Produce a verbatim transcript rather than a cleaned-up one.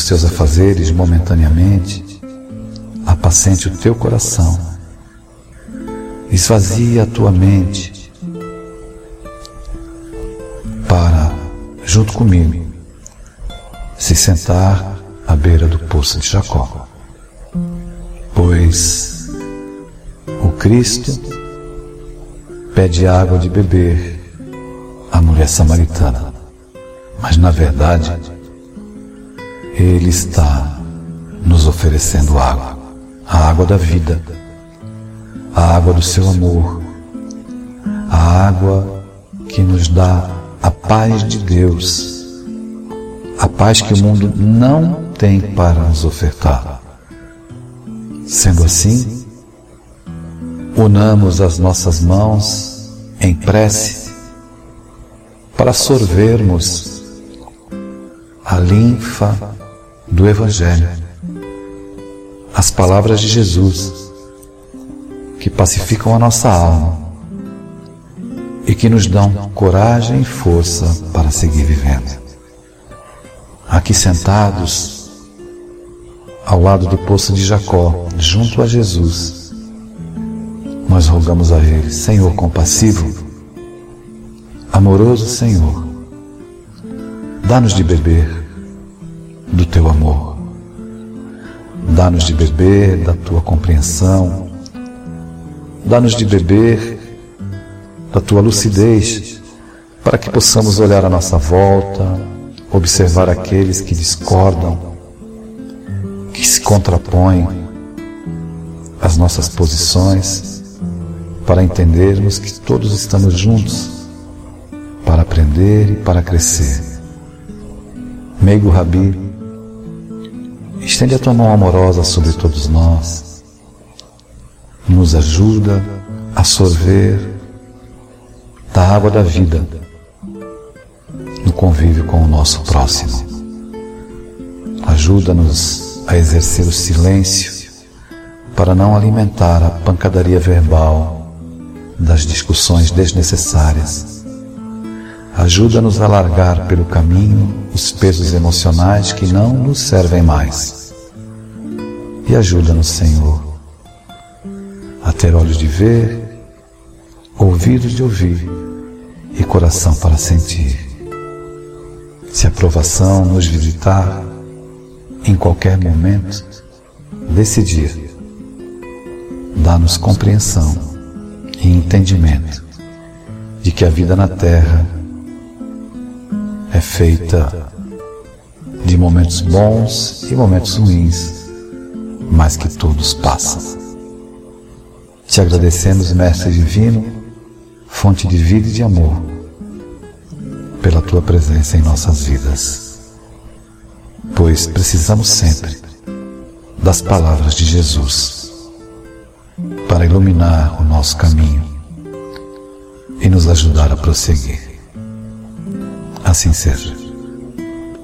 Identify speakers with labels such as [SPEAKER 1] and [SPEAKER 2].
[SPEAKER 1] teus afazeres momentaneamente, apacente o teu coração, esvazia a tua mente para, junto comigo, se sentar à beira do poço de Jacó. Pois o Cristo pede água de beber à mulher samaritana, mas na verdade Ele está nos oferecendo água, a água da vida, a água do seu amor, a água que nos dá a paz de Deus, a paz que o mundo não tem para nos ofertar. Sendo assim, unamos as nossas mãos em prece para sorvermos a linfa do Evangelho, as palavras de Jesus que pacificam a nossa alma e que nos dão coragem e força para seguir vivendo. Aqui sentados ao lado do poço de Jacó, junto a Jesus, nós rogamos a Ele: Senhor compassivo, amoroso Senhor, dá-nos de beber do Teu amor, dá-nos de beber da Tua compreensão, dá-nos de beber da Tua lucidez, para que possamos olhar à nossa volta, observar aqueles que discordam, que se contrapõem às nossas posições, para entendermos que todos estamos juntos para aprender e para crescer. Meigo Rabi, estende a Tua mão amorosa sobre todos nós, nos ajuda a sorver da água da vida no convívio com o nosso próximo. Ajuda-nos a exercer o silêncio para não alimentar a pancadaria verbal das discussões desnecessárias. Ajuda-nos a largar pelo caminho os pesos emocionais que não nos servem mais. E ajuda-nos, Senhor, a ter olhos de ver, ouvidos de ouvir e coração para sentir. Se a provação nos visitar em qualquer momento desse dia, dá-nos compreensão e entendimento de que a vida na terra é feita de momentos bons e momentos ruins, mas que todos passam. Te agradecemos, Mestre Divino, fonte de vida e de amor, pela Tua presença em nossas vidas, pois precisamos sempre das palavras de Jesus para iluminar o nosso caminho e nos ajudar a prosseguir. Assim seja.